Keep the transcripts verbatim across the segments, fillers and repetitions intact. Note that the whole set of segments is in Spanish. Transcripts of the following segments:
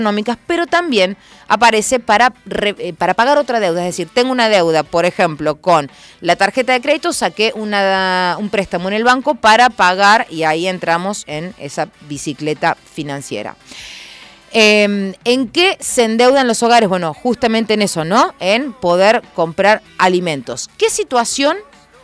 económicas, pero también aparece para, re, para pagar otra deuda. Es decir, tengo una deuda, por ejemplo, con la tarjeta de crédito, saqué una, un préstamo en el banco para pagar y ahí entramos en esa bicicleta financiera. Eh, ¿En qué se endeudan los hogares? Bueno, justamente en eso, ¿no? En poder comprar alimentos. ¿Qué situación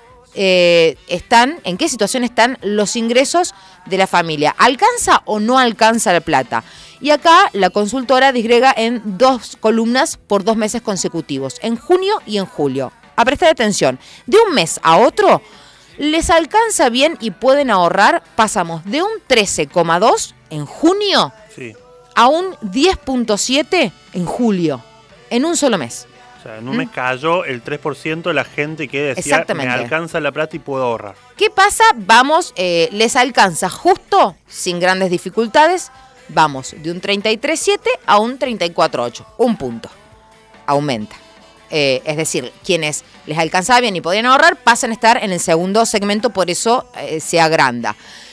eh, están, en qué situación están los ingresos de la familia? ¿Alcanza o no alcanza la plata? Y acá la consultora disgrega en dos columnas por dos meses consecutivos, en junio y en julio. A prestar atención, de un mes a otro, ¿les alcanza bien y pueden ahorrar? Pasamos de un trece coma dos en junio sí. a un diez coma siete en julio, en un solo mes. O sea, en un ¿Mm? mes cayó el tres por ciento de la gente que decía, me alcanza la plata y puedo ahorrar. ¿Qué pasa? Vamos, eh, les alcanza justo, sin grandes dificultades. Vamos de un treinta y tres coma siete a un treinta y cuatro coma ocho, un punto, aumenta. Eh, es decir, quienes les alcanzaba bien y podían ahorrar pasan a estar en el segundo segmento, por eso eh, se agranda.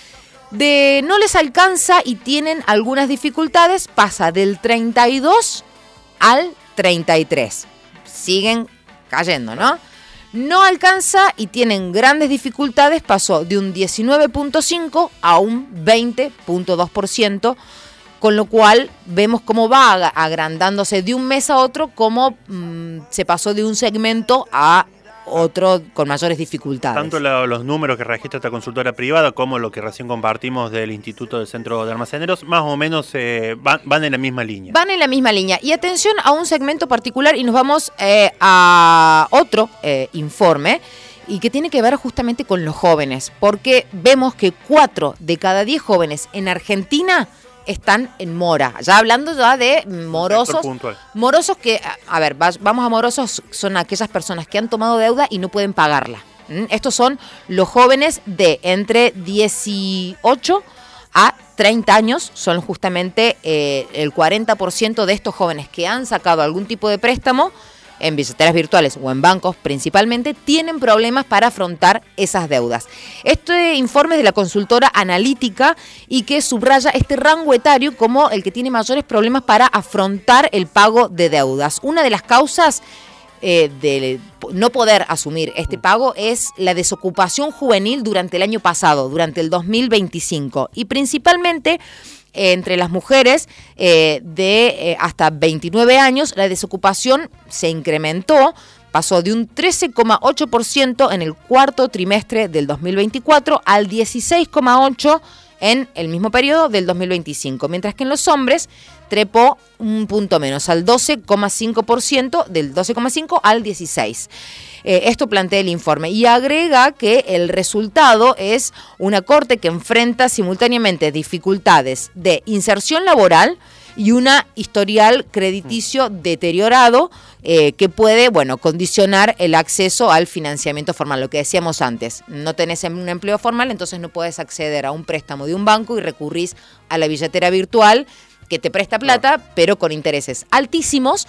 De no les alcanza y tienen algunas dificultades, pasa del treinta y dos al treinta y tres. Siguen cayendo, ¿no? No alcanza y tienen grandes dificultades, pasó de un diecinueve coma cinco a un veinte coma dos por ciento, con lo cual vemos cómo va agrandándose de un mes a otro, cómo mmm, se pasó de un segmento a otro con mayores dificultades. Tanto la, los números que registra esta consultora privada como lo que recién compartimos del Instituto del Centro de Almaceneros, más o menos eh, van, van en la misma línea. Van en la misma línea. Y atención a un segmento particular y nos vamos eh, a otro eh, informe y que tiene que ver justamente con los jóvenes, porque vemos que cuatro de cada diez jóvenes en Argentina están en mora, ya hablando ya de morosos, morosos que, a ver, vamos a morosos, son aquellas personas que han tomado deuda y no pueden pagarla. ¿Mm? Estos son los jóvenes de entre dieciocho a treinta años, son justamente eh, el cuarenta por ciento de estos jóvenes que han sacado algún tipo de préstamo en billeteras virtuales o en bancos principalmente, tienen problemas para afrontar esas deudas. Este informe es de la consultora analítica y que subraya este rango etario como el que tiene mayores problemas para afrontar el pago de deudas. Una de las causas eh, de no poder asumir este pago es la desocupación juvenil durante el año pasado, durante el dos mil veinticinco, y principalmente entre las mujeres eh, de eh, hasta veintinueve años, la desocupación se incrementó, pasó de un trece coma ocho por ciento en el cuarto trimestre del dos mil veinticuatro al dieciséis coma ocho por ciento en el mismo periodo del dos mil veinticinco, mientras que en los hombres trepó un punto menos, al doce coma cinco por ciento, del doce coma cinco al dieciséis. Eh, esto plantea el informe y agrega que el resultado es una corte que enfrenta simultáneamente dificultades de inserción laboral y una historial crediticio deteriorado eh, que puede, bueno, condicionar el acceso al financiamiento formal, lo que decíamos antes. No tenés un empleo formal, entonces no puedes acceder a un préstamo de un banco y recurrís a la billetera virtual que te presta plata, no. pero con intereses altísimos.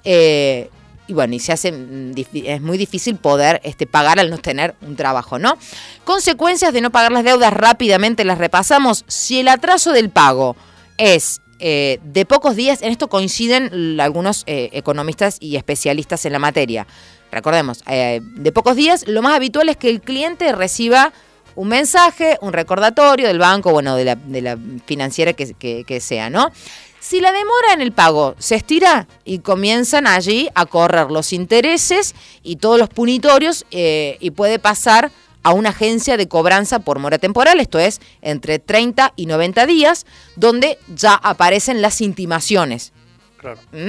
Eh, Y bueno, y se hace, es muy difícil poder este, pagar al no tener un trabajo, ¿no? Consecuencias de no pagar las deudas, rápidamente las repasamos. Si el atraso del pago es eh, de pocos días, en esto coinciden algunos eh, economistas y especialistas en la materia. Recordemos, eh, de pocos días, lo más habitual es que el cliente reciba un mensaje, un recordatorio del banco, bueno, de la, de la financiera que, que, que sea, ¿no? Si la demora en el pago se estira y comienzan allí a correr los intereses y todos los punitorios eh, y puede pasar a una agencia de cobranza por mora temporal, esto es, entre treinta y noventa días, donde ya aparecen las intimaciones. Claro. ¿Mm?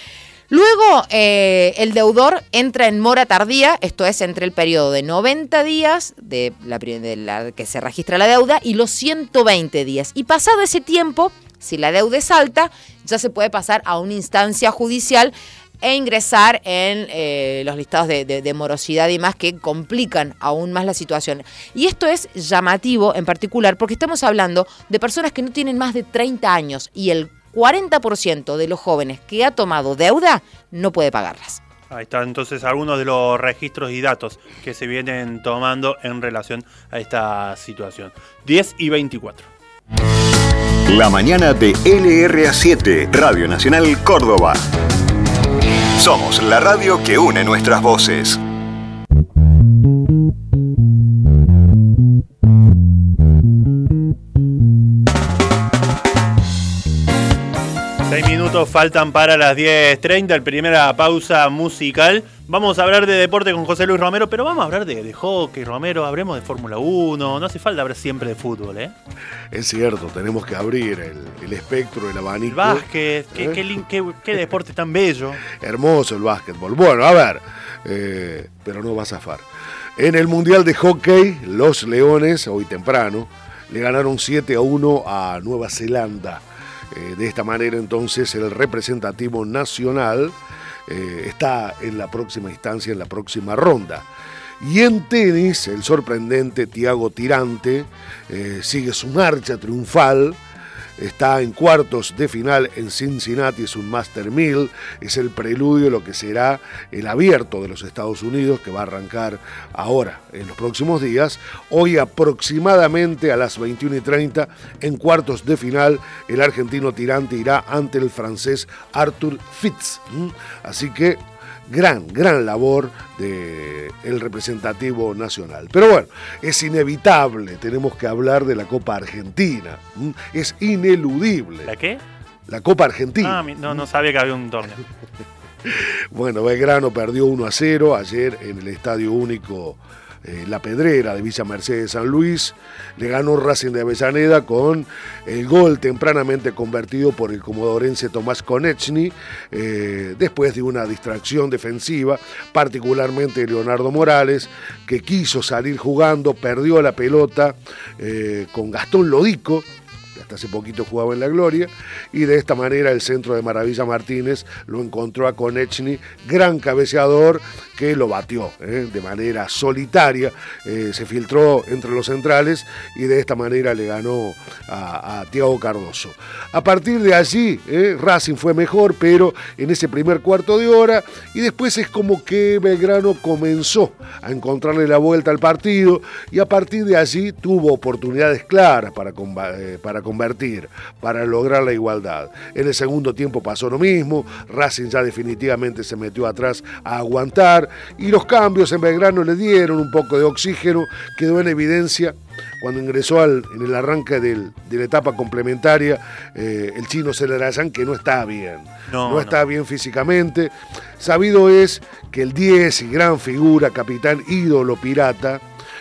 Luego, eh, el deudor entra en mora tardía, esto es, entre el periodo de noventa días de la, de la que se registra la deuda y los ciento veinte días. Y pasado ese tiempo, si la deuda es alta, ya se puede pasar a una instancia judicial e ingresar en eh, los listados de, de, de morosidad y más que complican aún más la situación. Y esto es llamativo en particular porque estamos hablando de personas que no tienen más de treinta años y el cuarenta por ciento de los jóvenes que ha tomado deuda no puede pagarlas. Ahí están entonces algunos de los registros y datos que se vienen tomando en relación a esta situación. diez y veinticuatro. La mañana de L R A siete, Radio Nacional Córdoba. Somos la radio que une nuestras voces. Seis minutos faltan para las diez treinta, la primera pausa musical. Vamos a hablar de deporte con José Luis Romero, pero vamos a hablar de, de hockey, Romero, hablemos de Fórmula uno, no hace falta hablar siempre de fútbol, ¿eh? Es cierto, tenemos que abrir el, el espectro, el abanico. El básquet, qué, ¿Eh? qué, qué, qué deporte tan bello. Hermoso el básquetbol. Bueno, a ver, eh, pero no va a zafar. En el Mundial de Hockey, los Leones, hoy temprano, le ganaron siete a uno a Nueva Zelanda. Eh, de esta manera, entonces, el representativo nacional eh, está en la próxima instancia, en la próxima ronda. Y en tenis, el sorprendente Thiago Tirante eh, sigue su marcha triunfal. Está en cuartos de final en Cincinnati, es un Master mil, es el preludio de lo que será el abierto de los Estados Unidos, que va a arrancar ahora, en los próximos días. Hoy aproximadamente a las veintiuna y treinta, en cuartos de final, el argentino Tirante irá ante el francés Arthur Fitz. Así que gran, gran labor del representativo nacional. Pero bueno, es inevitable, tenemos que hablar de la Copa Argentina. Es ineludible. ¿La qué? La Copa Argentina. Ah, no, no sabía que había un torneo. Bueno, Belgrano perdió uno a cero ayer en el Estadio Único eh, La Pedrera de Villa Mercedes San Luis. Le ganó Racing de Avellaneda con el gol tempranamente convertido por el comodorense Tomás Konechny, eh, después de una distracción defensiva, particularmente Leonardo Morales, que quiso salir jugando, perdió la pelota eh, con Gastón Lodico, que hasta hace poquito jugaba en la Gloria, y de esta manera el centro de Maravilla Martínez lo encontró a Konechny, gran cabeceador, que lo batió eh, de manera solitaria, eh, se filtró entre los centrales y de esta manera le ganó a, a Thiago Cardoso. A partir de allí, eh, Racing fue mejor, pero en ese primer cuarto de hora, y después es como que Belgrano comenzó a encontrarle la vuelta al partido, y a partir de allí tuvo oportunidades claras para, eh, para convertir, para lograr la igualdad. En el segundo tiempo pasó lo mismo, Racing ya definitivamente se metió atrás a aguantar, y los cambios en Belgrano le dieron un poco de oxígeno. Quedó en evidencia cuando ingresó al, en el arranque del, de la etapa complementaria eh, el chino Celarayán, que no está bien, no, no está no. bien físicamente. Sabido es que el diez y gran figura, capitán ídolo pirata,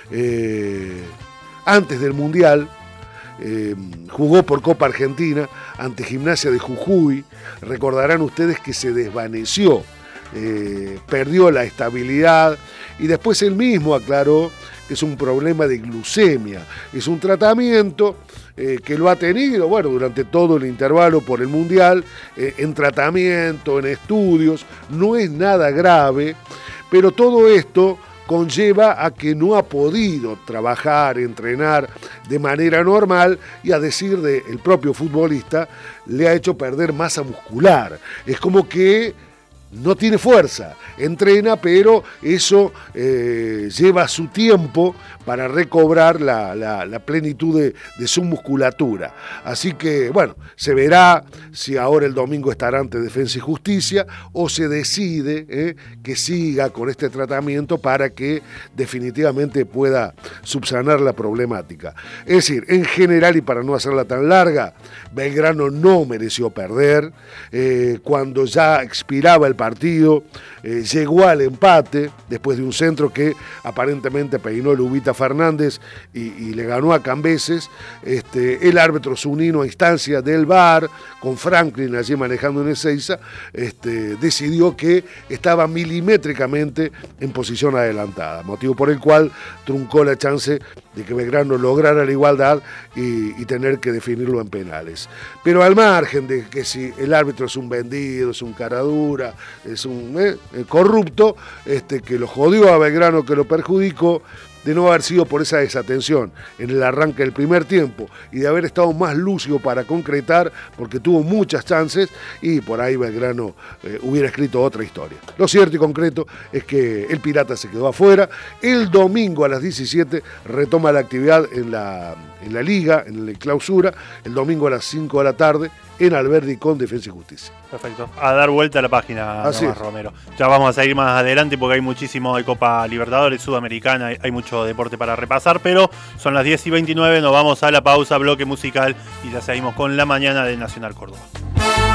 eh, antes del Mundial, Eh, jugó por Copa Argentina ante Gimnasia de Jujuy. Recordarán ustedes que se desvaneció, eh, perdió la estabilidad, y después él mismo aclaró que es un problema de glucemia, es un tratamiento eh, que lo ha tenido, bueno, durante todo el intervalo por el Mundial, eh, en tratamiento, en estudios, no es nada grave, pero todo esto conlleva a que no ha podido trabajar, entrenar de manera normal, y a decir del propio futbolista, le ha hecho perder masa muscular. Es como que no tiene fuerza, entrena, pero eso eh, lleva su tiempo para recobrar la, la, la plenitud de, de su musculatura. Así que, bueno, se verá si ahora el domingo estará ante Defensa y Justicia, o se decide eh, que siga con este tratamiento para que definitivamente pueda subsanar la problemática. Es decir, en general, y para no hacerla tan larga, Belgrano no mereció perder. Eh, cuando ya expiraba el partido, eh, llegó al empate después de un centro que aparentemente peinó Lubita Fernández y, y le ganó a Cambeses. Este, el árbitro Zunino, a instancia del V A R, con Franklin allí manejando en Ezeiza, este, decidió que estaba milimétricamente en posición adelantada, motivo por el cual truncó la chance de que Belgrano lograra la igualdad y, y tener que definirlo en penales. Pero al margen de que si el árbitro es un vendido, es un caradura, es un eh, corrupto, este, que lo jodió a Belgrano, que lo perjudicó, de no haber sido por esa desatención en el arranque del primer tiempo y de haber estado más lúcido para concretar, porque tuvo muchas chances y por ahí Belgrano eh, hubiera escrito otra historia. Lo cierto y concreto es que el Pirata se quedó afuera. El domingo a las diecisiete retoma la actividad en la, en la Liga, en la clausura, el domingo a las cinco de la tarde en Alberdi con Defensa y Justicia. Perfecto. A dar vuelta a la página, Así nomás, es. Romero. Ya vamos a seguir más adelante porque hay muchísimo de Copa Libertadores, Sudamericana, hay, hay mucho deporte para repasar, pero son las diez y veintinueve, nos vamos a la pausa, bloque musical, y ya seguimos con la mañana de Nacional Córdoba.